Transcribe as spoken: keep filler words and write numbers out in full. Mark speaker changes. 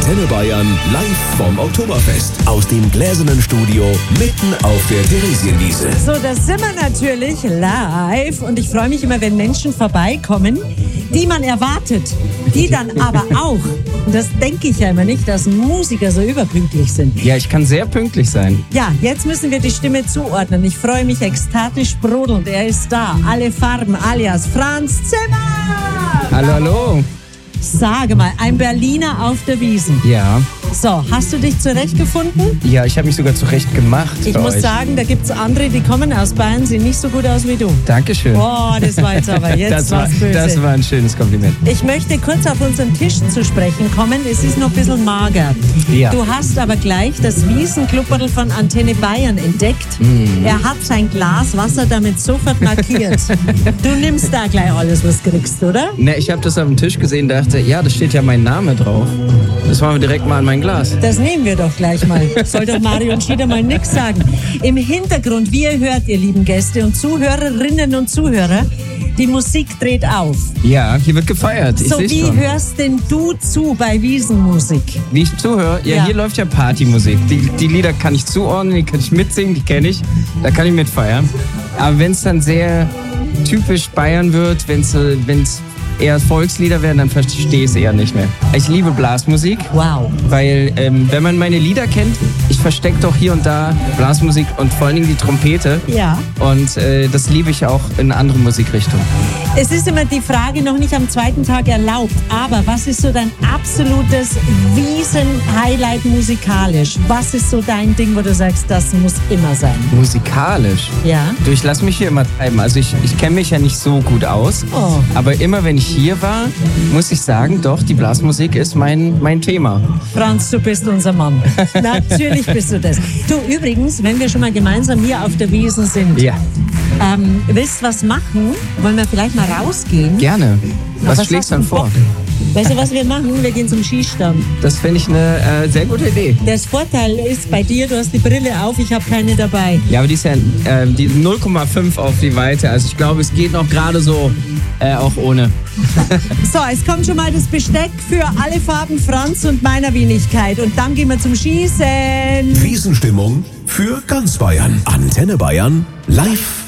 Speaker 1: Antenne Bayern live vom Oktoberfest aus dem gläsernen Studio mitten auf der Theresienwiese.
Speaker 2: So, das sind wir natürlich live und ich freue mich immer, wenn Menschen vorbeikommen, die man erwartet, die dann aber auch, und das denke ich ja immer nicht, dass Musiker so überpünktlich sind.
Speaker 3: Ja, ich kann sehr pünktlich sein.
Speaker 2: Ja, jetzt müssen wir die Stimme zuordnen. Ich freue mich ekstatisch brodelnd. Er ist da. Alle Farben alias Franz Zimmer.
Speaker 3: Hallo, hallo.
Speaker 2: Sage mal, ein Berliner auf der Wiesn.
Speaker 3: Ja.
Speaker 2: So, hast du dich zurechtgefunden?
Speaker 3: Ja, ich habe mich sogar zurecht gemacht.
Speaker 2: Ich muss
Speaker 3: euch.
Speaker 2: sagen, da gibt es andere, die kommen aus Bayern, sehen nicht so gut aus wie du.
Speaker 3: Dankeschön.
Speaker 2: Boah, das war jetzt aber, jetzt
Speaker 3: das war,
Speaker 2: war's böse.
Speaker 3: Das war ein schönes Kompliment.
Speaker 2: Ich möchte kurz auf unseren Tisch zu sprechen kommen. Es ist noch ein bisschen mager.
Speaker 3: Ja.
Speaker 2: Du hast aber gleich das Wiesenklubberl von Antenne Bayern entdeckt.
Speaker 3: Mm.
Speaker 2: Er hat sein Glas Wasser damit sofort markiert. Du nimmst da gleich alles, was du kriegst, oder?
Speaker 3: Ne, ich habe das auf dem Tisch gesehen und dachte, ja, da steht ja mein Name drauf. Das machen wir direkt mal an mein Glas.
Speaker 2: Das nehmen wir doch gleich mal. Soll doch Marion Schieder mal nix sagen. Im Hintergrund, wie ihr hört, ihr lieben Gäste und Zuhörerinnen und Zuhörer, die Musik dreht auf.
Speaker 3: Ja, hier wird gefeiert. Ich
Speaker 2: So,
Speaker 3: seh's
Speaker 2: wie
Speaker 3: schon.
Speaker 2: hörst denn du zu bei Wiesenmusik?
Speaker 3: Wie ich zuhöre, ja,
Speaker 2: Ja.
Speaker 3: hier läuft ja Partymusik. Die, die Lieder kann ich zuordnen, die kann ich mitsingen, die kenne ich. Da kann ich mitfeiern. Aber wenn es dann sehr typisch Bayern wird, wenn es eher Volkslieder werden, dann verstehe ich es eher nicht mehr. Ich liebe Blasmusik.
Speaker 2: Wow.
Speaker 3: Weil, ähm, wenn man meine Lieder kennt, ich verstecke doch hier und da Blasmusik und vor allen Dingen die Trompete.
Speaker 2: Ja.
Speaker 3: Und äh, das liebe ich auch in anderen Musikrichtungen.
Speaker 2: Es ist immer die Frage, noch nicht am zweiten Tag erlaubt, aber was ist so dein absolutes Wiesen-Highlight musikalisch? Was ist so dein Ding, wo du sagst, das muss immer sein?
Speaker 3: Musikalisch?
Speaker 2: Ja.
Speaker 3: Du, ich lass mich hier immer treiben. Also ich, ich kenne mich ja nicht so gut aus.
Speaker 2: Oh.
Speaker 3: Aber immer wenn ich hier war, muss ich sagen, doch, die Blasmusik ist mein, mein Thema.
Speaker 2: Franz, du bist unser Mann. Natürlich bist du das. Du, übrigens, wenn wir schon mal gemeinsam hier auf der Wiesn sind,
Speaker 3: Ja,
Speaker 2: ähm, willst was machen? Wollen wir vielleicht mal rausgehen?
Speaker 3: gerne.
Speaker 2: Na,
Speaker 3: Was,
Speaker 2: was
Speaker 3: schlägst du
Speaker 2: hast
Speaker 3: dann
Speaker 2: du
Speaker 3: vor?
Speaker 2: Bock? Weißt du, was wir machen? Wir gehen zum Skistand.
Speaker 3: Das finde ich eine äh, sehr gute Idee.
Speaker 2: Das Vorteil ist bei dir, du hast die Brille auf, ich habe keine dabei.
Speaker 3: Ja, aber die ist ja äh, die null Komma fünf auf die Weite. Also ich glaube, es geht noch gerade so, äh, auch ohne.
Speaker 2: So, es kommt schon mal das Besteck für alle Farben Franz und meiner Wenigkeit. Und dann gehen wir zum Schießen.
Speaker 1: Wiesenstimmung für ganz Bayern. Antenne Bayern live